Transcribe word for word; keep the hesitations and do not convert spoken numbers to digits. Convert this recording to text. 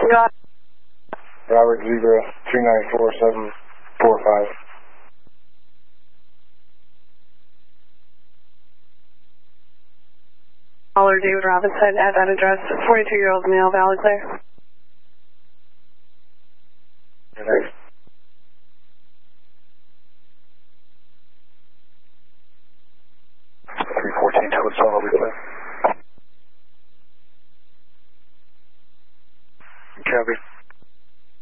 Got it. Robert Zebra, two nine four seven four five. Caller David Robinson at that address, forty-two-year-old male, valid clear. Thanks. three fourteen to install, we clear.